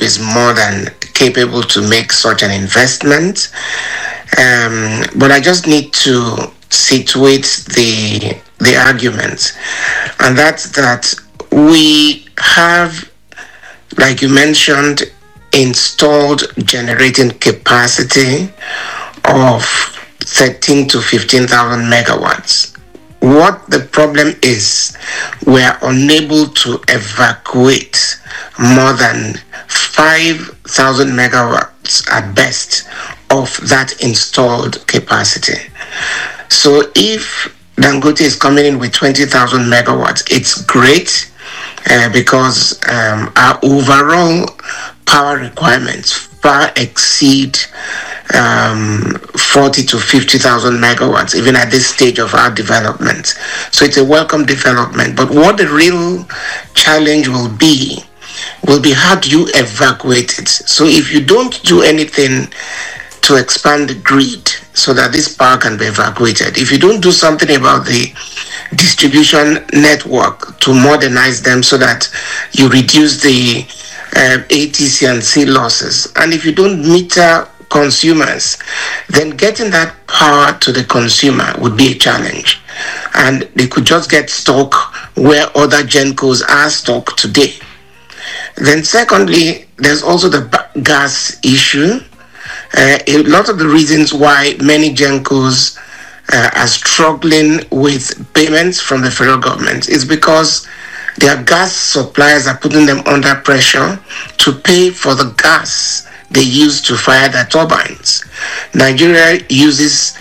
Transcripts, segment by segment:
is more than capable to make such an investment. But I just need to situate the argument, and that's that we have, like you mentioned, installed generating capacity of 13 to 15,000 megawatts. What the problem is, we are unable to evacuate more than 5,000 megawatts at best of that installed capacity. So if Dangote is coming in with 20,000 megawatts, it's great because our overall power requirements far exceed 40 to 50,000 megawatts, even at this stage of our development. So it's a welcome development. But what the real challenge will be how do you evacuate it? So if you don't do anything to expand the grid so that this power can be evacuated, if you don't do something about the distribution network to modernize them so that you reduce the ATC and C losses, and if you don't meter consumers, then getting that power to the consumer would be a challenge. And they could just get stuck where other GenCos are stuck today. Then secondly, there's also the gas issue. A lot of the reasons why many GenCos are struggling with payments from the federal government is because their gas suppliers are putting them under pressure to pay for the gas they use to fire their turbines. Nigeria uses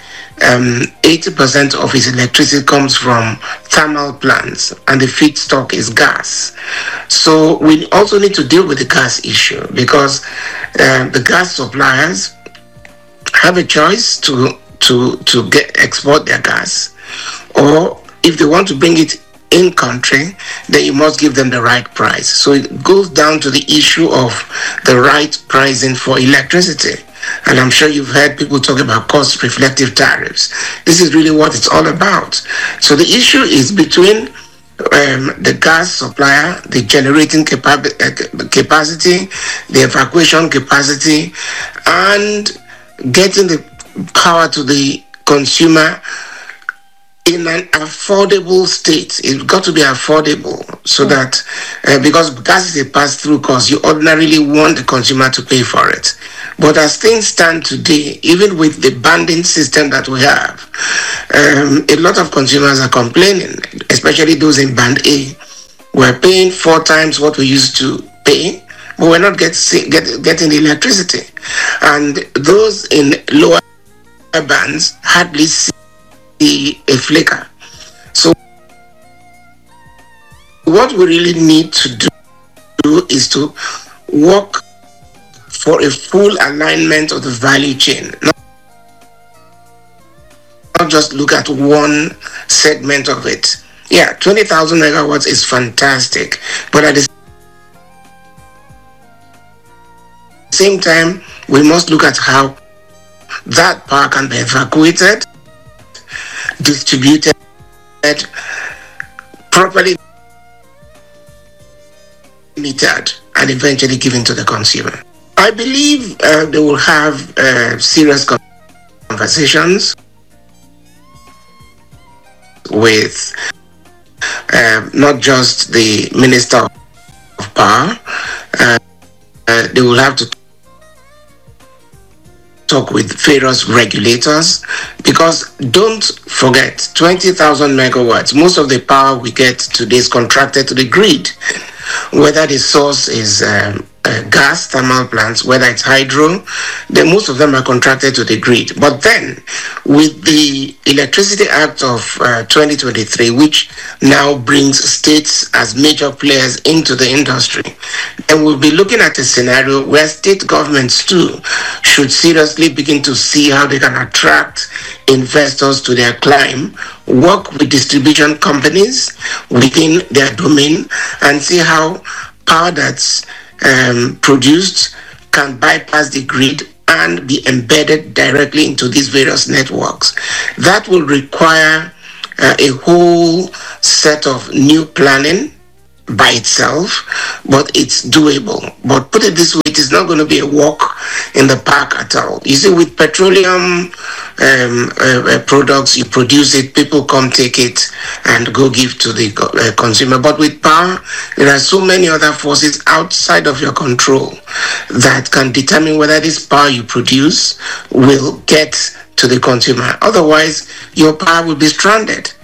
80% of its electricity comes from thermal plants, and the feedstock is gas. So we also need to deal with the gas issue because the gas suppliers have a choice to export their gas, or if they want to bring it in country, then you must give them the right price. So it goes down to the issue of the right pricing for electricity. And I'm sure you've heard people talk about cost reflective tariffs. This is really what it's all about. So the issue is between the gas supplier, the generating capacity, the evacuation capacity, and getting the power to the consumer in an affordable state. It's got to be affordable so that, because gas is a pass-through cost, you ordinarily want the consumer to pay for it. But as things stand today, even with the banding system that we have, a lot of consumers are complaining, especially those in band A. We're paying 4 times what we used to pay, but we're not getting the electricity. And those in lower bands hardly see a flicker. So what we really need to do is to work for a full alignment of the value chain, not just look at one segment of it. Yeah, 20,000 megawatts is fantastic, but at the same time, we must look at how that power can be evacuated, distributed, properly metered, and eventually given to the consumer. I believe they will have serious conversations with not just the Minister of Power. They will have to talk with various regulators, because don't forget, 20,000 megawatts, most of the power we get today is contracted to the grid, whether the source is gas, thermal plants, whether it's hydro, then most of them are contracted to the grid. But then, with the Electricity Act of 2023, which now brings states as major players into the industry, and we'll be looking at a scenario where state governments too should seriously begin to see how they can attract investors to their climb, work with distribution companies within their domain, and see how power that's produced can bypass the grid and be embedded directly into these various networks. That will require a whole set of new planning by itself, but it's doable. But put it this way, it is not going to be a walk in the park at all. You see, with petroleum products, you produce it, people come take it and go give to the consumer. But with power, there are so many other forces outside of your control that can determine whether this power you produce will get to the consumer. Otherwise, your power will be stranded.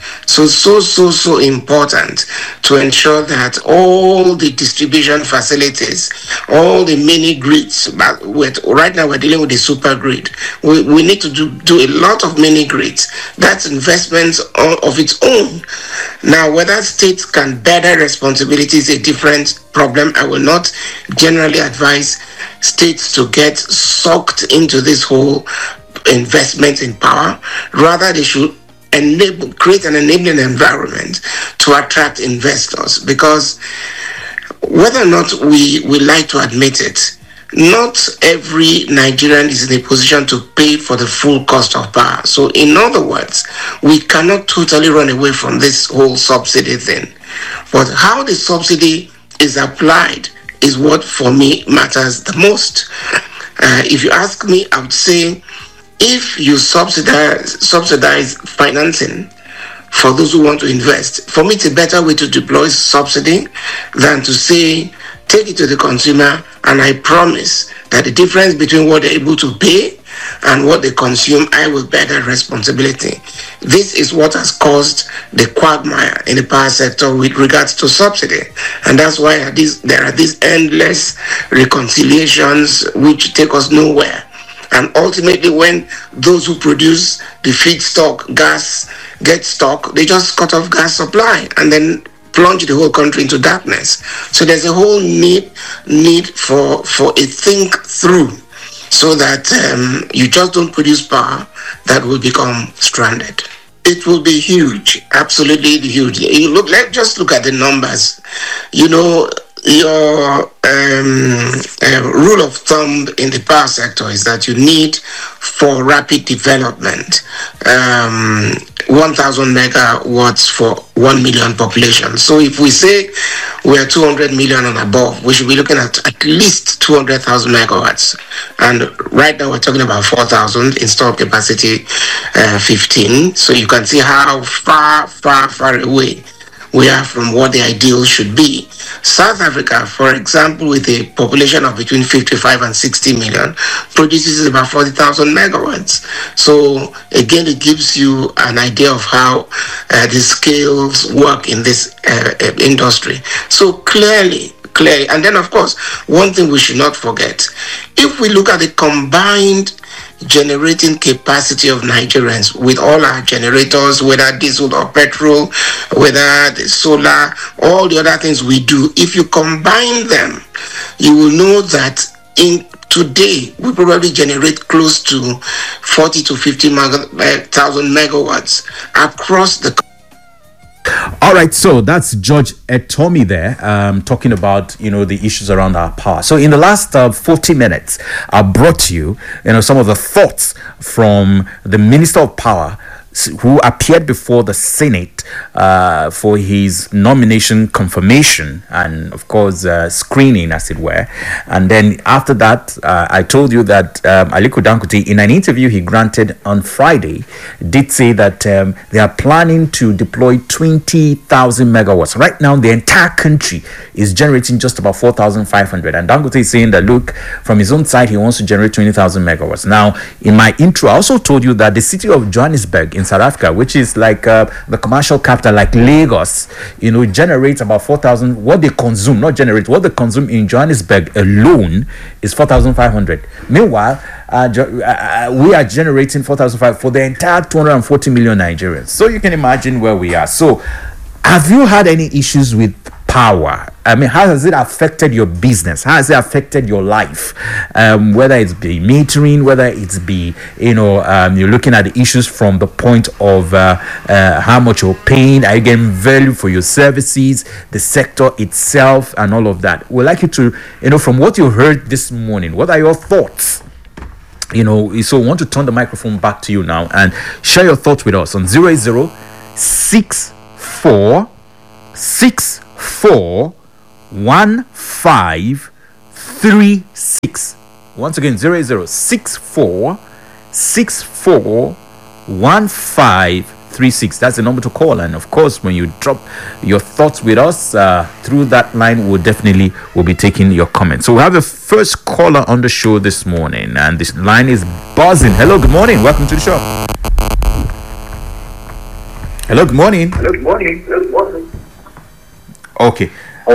So important to ensure that all the distribution facilities, all the mini grids, but right now we're dealing with the super grid. We need to do a lot of mini grids. That's investments of its own. Now, whether states can bear their responsibility is a different problem. I will not generally advise states to get sucked into this whole investment in power. Rather, they should create an enabling environment to attract investors, because whether or not we like to admit it, not every Nigerian is in a position to pay for the full cost of power. So in other words, we cannot totally run away from this whole subsidy thing. But how the subsidy is applied is what for me matters the most. If you ask me, I would say, if you subsidize financing for those who want to invest, for me it's a better way to deploy subsidy than to say, take it to the consumer and I promise that the difference between what they're able to pay and what they consume, I will bear that responsibility. This is what has caused the quagmire in the power sector with regards to subsidy. And that's why there are these endless reconciliations which take us nowhere. And ultimately, when those who produce the feedstock gas get stuck, they just cut off gas supply and then plunge the whole country into darkness. So there's a whole need for a think through, so that you just don't produce power that will become stranded. It will be huge, absolutely huge. Let's just look at the numbers. Your rule of thumb in the power sector is that you need, for rapid development, 1,000 megawatts for 1 million population. So if we say we're 200 million and above, we should be looking at least 200,000 megawatts. And right now we're talking about 4,000, installed capacity 15. So you can see how far away we are from what the ideal should be. South Africa, for example, with a population of between 55 and 60 million, produces about 40,000 megawatts. So again, it gives you an idea of how the scales work in this industry. So clearly, and then of course, one thing we should not forget, if we look at the combined generating capacity of Nigerians with all our generators, whether diesel or petrol, whether the solar, all the other things we do, if you combine them, you will know that today we probably generate close to 40 to 50,000 megawatts across the country. All right, so that's George Etomi there, talking about the issues around our power. So in the last 40 minutes, I brought you some of the thoughts from the Minister of Power, who appeared before the Senate for his nomination confirmation and, of course, screening, as it were. And then after that, I told you that Aliko Dangote, in an interview he granted on Friday, did say that they are planning to deploy 20,000 megawatts. Right now, the entire country is generating just about 4,500. And Dangote is saying that, look, from his own side, he wants to generate 20,000 megawatts. Now, in my intro, I also told you that the city of Johannesburg in South Africa, which is like the commercial capital, like Lagos, generates about 4,000. What they consume, not generate, what they consume in Johannesburg alone is 4,500. Meanwhile, we are generating 4,500 for the entire 240 million Nigerians. So you can imagine where we are. So, have you had any issues with power? I mean, how has it affected your business? How has it affected your life? Whether it's be metering, whether it's be, you're looking at the issues from the point of how much you're paying, are you getting value for your services, the sector itself, and all of that. We'd like you to, from what you heard this morning, what are your thoughts? So I want to turn the microphone back to you now and share your thoughts with us on 080646415 34341536. Once again, 08064641536. That's the number to call. And of course, when you drop your thoughts with us through that line, we'll be taking your comments. So we have the first caller on the show this morning, and this line is buzzing. Hello, good morning. Welcome to the show. Hello, good morning. Hello, good morning. Good morning. Okay.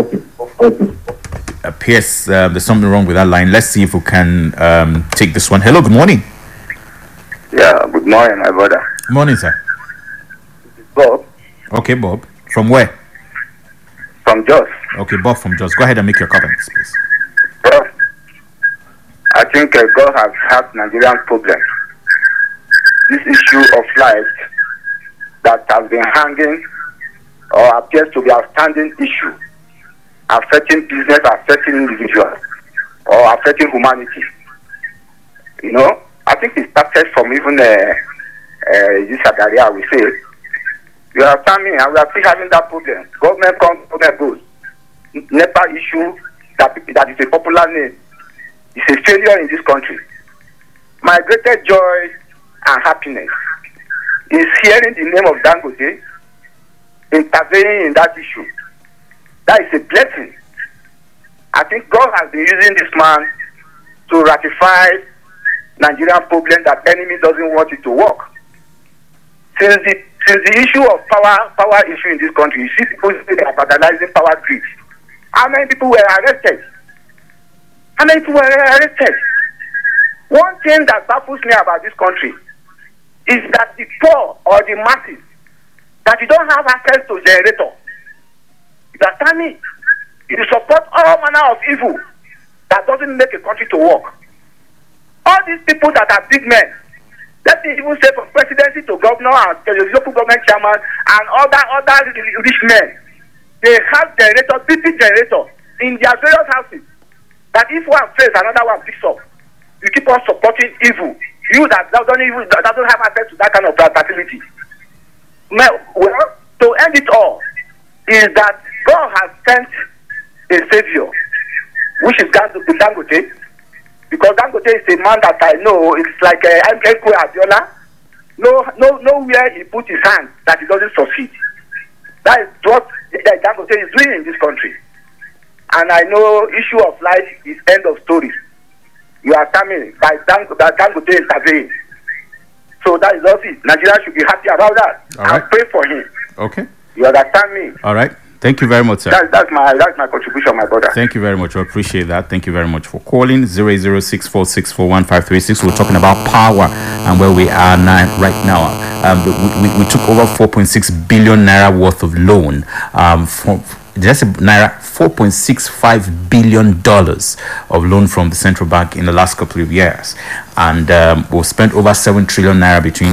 Appears there's something wrong with that line. Let's see if we can take this one. Hello, good morning. Yeah, good morning, my brother. Good morning, sir. Bob. Okay, Bob. From where? From Jos. Okay, Bob from Jos. Go ahead and make your comments, please. Well, I think God has had Nigerian problem. This issue of life that has been hanging or appears to be a outstanding issue affecting business, affecting individuals, or affecting humanity. You know, I think it started from even this area, we say. You understand me? And we are still having that problem. Government comes, government goes. NEPA issue that is a popular name. It's a failure in this country. My greatest joy and happiness is hearing the name of Dangote intervening in that issue. That is a blessing. I think God has been using this man to ratify Nigerian problem that enemy doesn't want it to work. Since the issue of power issue in this country, you see people say they are vandalizing power grids. How many people were arrested? One thing that baffles me about this country is that the poor or the masses, that you don't have access to generator. You understand me? You support all manner of evil that doesn't make a country to work. All these people that are big men, let me even say from presidency to governor and to the local government chairman and other rich men, they have generator, BP generator in their various houses. That if one fails, another one picks up. You keep on supporting evil. You that doesn't have access to that kind of facility. Well, to end it all, is that God has sent a savior, which is Dangote, because Dangote is a man that I know. It's like Enko Abiola. Nowhere he put his hand that he doesn't succeed. That is what Dangote is doing in this country. And I know issue of life is end of story. You are coming by Dangote intervene. So that is all it. Nigeria should be happy about that. All right. And pray for him. Okay. You understand me? All right. Thank you very much, sir. That's my contribution, my brother. Thank you very much. I appreciate that. Thank you very much for calling 08064641536. We're talking about power and where we are right now. We took over 4.6 billion naira worth of loan from naira, $4.65 billion of loan from the central bank in the last couple of years, and we've spent over 7 trillion naira between